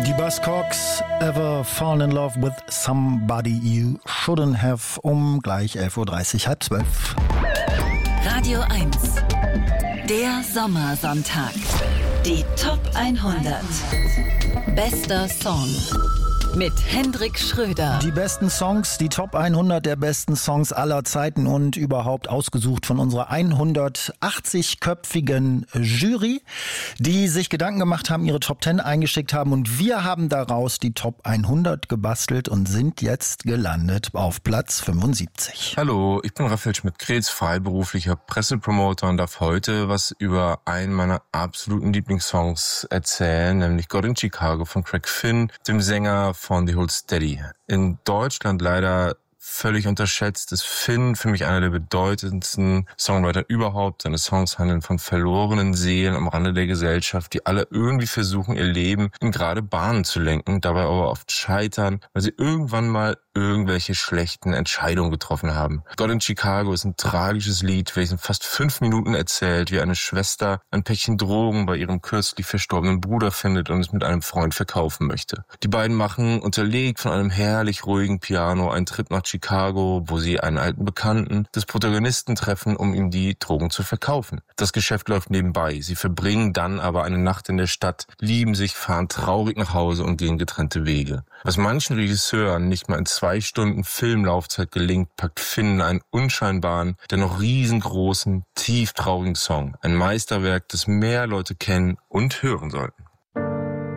Die Buzzcocks, Ever Fallen in Love with Somebody You Shouldn't Have, um gleich 11.30 Uhr, 11:30. Radio 1, der Sommersonntag. Die Top 100. Bester Song. Mit Hendrik Schröder. Die besten Songs, die Top 100 der besten Songs aller Zeiten und überhaupt ausgesucht von unserer 180-köpfigen Jury, die sich Gedanken gemacht haben, ihre Top 10 eingeschickt haben und wir haben daraus die Top 100 gebastelt und sind jetzt gelandet auf Platz 75. Hallo, ich bin Raphael Schmidt-Kretz, freiberuflicher Pressepromoter und darf heute was über einen meiner absoluten Lieblingssongs erzählen, nämlich God in Chicago von Craig Finn, dem Sänger von The Hold Steady. In Deutschland leider völlig unterschätzt ist Finn für mich einer der bedeutendsten Songwriter überhaupt. Seine Songs handeln von verlorenen Seelen am Rande der Gesellschaft, die alle irgendwie versuchen, ihr Leben in gerade Bahnen zu lenken, dabei aber oft scheitern, weil sie irgendwann mal irgendwelche schlechten Entscheidungen getroffen haben. God in Chicago ist ein tragisches Lied, welches in fast 5 Minuten erzählt, wie eine Schwester ein Päckchen Drogen bei ihrem kürzlich verstorbenen Bruder findet und es mit einem Freund verkaufen möchte. Die beiden machen, unterlegt von einem herrlich ruhigen Piano, einen Trip nach Chicago, wo sie einen alten Bekannten des Protagonisten treffen, um ihm die Drogen zu verkaufen. Das Geschäft läuft nebenbei. Sie verbringen dann aber eine Nacht in der Stadt, lieben sich, fahren traurig nach Hause und gehen getrennte Wege. Was manchen Regisseuren nicht mal in 2 Stunden Filmlaufzeit gelingt, packt Finn einen unscheinbaren, dennoch riesengroßen, tief traurigen Song. Ein Meisterwerk, das mehr Leute kennen und hören sollten.